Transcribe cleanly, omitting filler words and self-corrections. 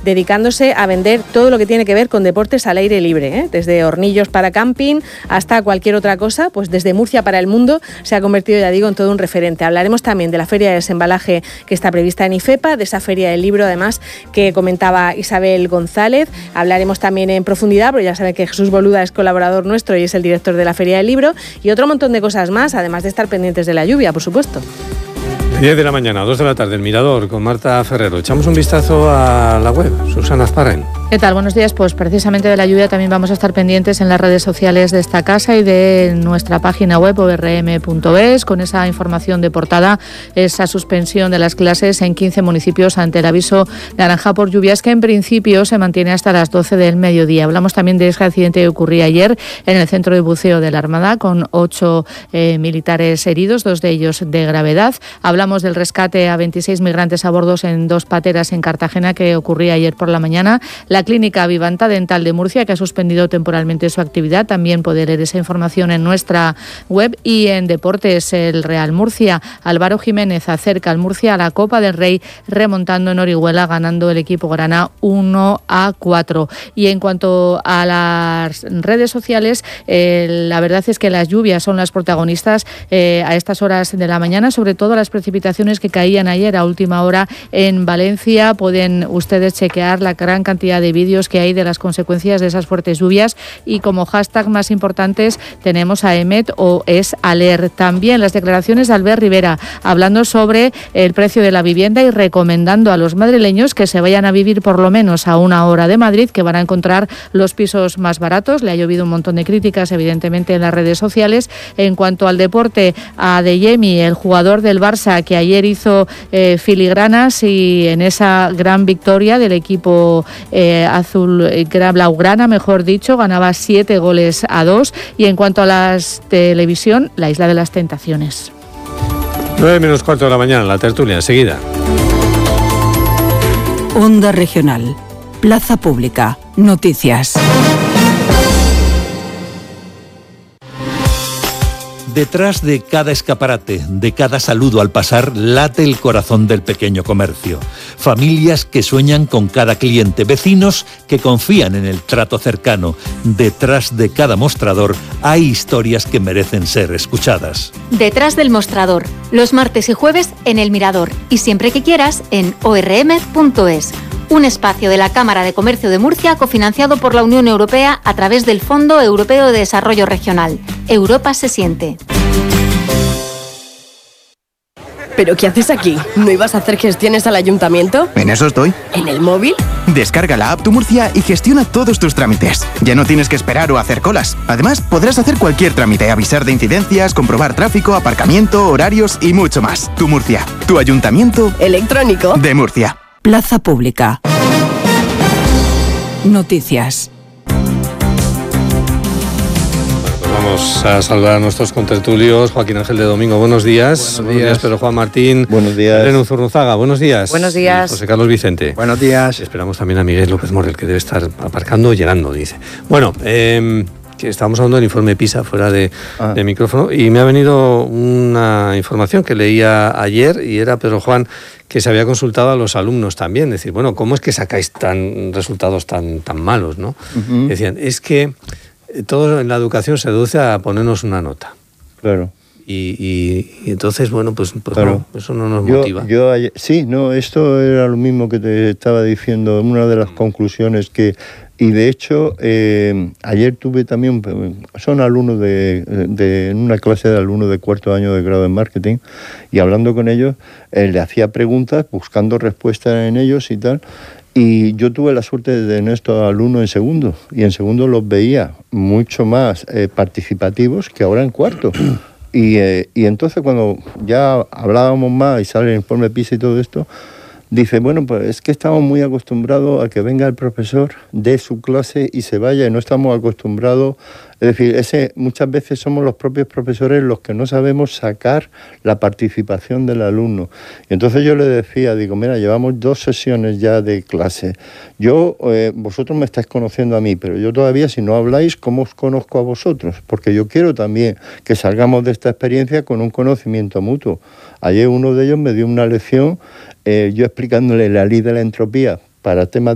dedicándose a vender todo lo que tiene que ver con deportes al aire libre, desde hornillos para camping hasta cualquier otra cosa, pues desde Murcia para el mundo se ha convertido, ya digo, en todo un referente. Hablaremos también de la feria de desembalaje que está prevista en IFEPA, de esa feria del libro, además, que comentaba Isabel González. Hablaremos también en profundidad, porque ya saben que Jesús Boluda es colaborador nuestro y es el director de la feria del libro, y otro montón de cosas más, además de estar pendientes de la lluvia, por supuesto. 10 de la mañana, 2 de la tarde, El Mirador, con Marta Ferrero. Echamos un vistazo a la web. Susana Azparren. ¿Qué tal? Buenos días. Pues precisamente de la lluvia también vamos a estar pendientes en las redes sociales de esta casa y de nuestra página web orm.es, con esa información de portada, esa suspensión de las clases en 15 municipios ante el aviso naranja por lluvias, que en principio se mantiene hasta las 12 del mediodía. Hablamos también de ese accidente que ocurría ayer en el centro de buceo de la Armada, con 8 militares heridos, 2 de ellos de gravedad. Hablamos del rescate a 26 migrantes a bordo en 2 pateras en Cartagena, que ocurría ayer por la mañana. La Clínica Vivanta Dental de Murcia, que ha suspendido temporalmente su actividad. También puede leer esa información en nuestra web. Y en deportes, el Real Murcia. Álvaro Jiménez acerca al Murcia a la Copa del Rey, remontando en Orihuela, ganando el equipo grana 1-4. Y en cuanto a las redes sociales, la verdad es que las lluvias son las protagonistas a estas horas de la mañana, sobre todo las precipitaciones que caían ayer a última hora en Valencia. Pueden ustedes chequear la gran cantidad de vídeos que hay de las consecuencias de esas fuertes lluvias, y como hashtag más importantes tenemos a EMET o Es Aler. También las declaraciones de Albert Rivera hablando sobre el precio de la vivienda y recomendando a los madrileños que se vayan a vivir por lo menos a 1 hora de Madrid, que van a encontrar los pisos más baratos. Le ha llovido un montón de críticas, evidentemente, en las redes sociales. En cuanto al deporte, a Adeyemi, el jugador del Barça, que ayer hizo filigranas y en esa gran victoria del equipo blaugrana, mejor dicho, ganaba 7-2. Y en cuanto a la televisión, la Isla de las Tentaciones. 9:15 de la mañana, la tertulia, enseguida. Onda Regional, Plaza Pública, Noticias. Detrás de cada escaparate, de cada saludo al pasar, late el corazón del pequeño comercio. Familias que sueñan con cada cliente, vecinos que confían en el trato cercano. Detrás de cada mostrador hay historias que merecen ser escuchadas. Detrás del mostrador, los martes y jueves en El Mirador, y siempre que quieras en orm.es. Un espacio de la Cámara de Comercio de Murcia cofinanciado por la Unión Europea a través del Fondo Europeo de Desarrollo Regional. Europa se siente. ¿Pero qué haces aquí? ¿No ibas a hacer gestiones al ayuntamiento? En eso estoy. ¿En el móvil? Descarga la app Tu Murcia y gestiona todos tus trámites. Ya no tienes que esperar o hacer colas. Además, podrás hacer cualquier trámite, avisar de incidencias, comprobar tráfico, aparcamiento, horarios y mucho más. Tu Murcia, tu ayuntamiento electrónico de Murcia. Plaza Pública. Noticias. Vamos a saludar a nuestros contertulios. Joaquín Ángel de Domingo, buenos días. Buenos días, Pedro Juan Martín. Buenos días. Elena Zurruzaga, buenos días. Buenos días. Y José Carlos Vicente. Buenos días. Esperamos también a Miguel López Morel, que debe estar aparcando o llegando, dice. Bueno, que estábamos hablando del informe PISA fuera de micrófono, y me ha venido una información que leía ayer, y era, Pedro Juan, que se había consultado a los alumnos también. Decir, bueno, ¿cómo es que sacáis resultados tan malos, no? Uh-huh. Decían, es que todo en la educación se reduce a ponernos una nota. Claro. Y entonces, bueno, pues claro. No, eso no nos motiva. Esto era lo mismo que te estaba diciendo, una de las conclusiones que... Y de hecho, ayer tuve también, son alumnos en una clase de alumnos de 4º año de grado en marketing, y hablando con ellos, le hacía preguntas, buscando respuestas en ellos y tal, y yo tuve la suerte de tener estos alumnos en segundo, y en segundo los veía mucho más participativos que ahora en 4º. Y entonces cuando ya hablábamos más y sale el informe PISA y todo esto, dice, bueno, pues es que estamos muy acostumbrados a que venga el profesor de su clase y se vaya, y no estamos acostumbrados, es decir, muchas veces somos los propios profesores los que no sabemos sacar la participación del alumno. Y entonces yo le decía, digo, mira, llevamos 2 sesiones ya de clase. Vosotros me estáis conociendo a mí, pero yo todavía, si no habláis, ¿cómo os conozco a vosotros? Porque yo quiero también que salgamos de esta experiencia con un conocimiento mutuo. Ayer uno de ellos me dio una lección, yo explicándole la ley de la entropía para temas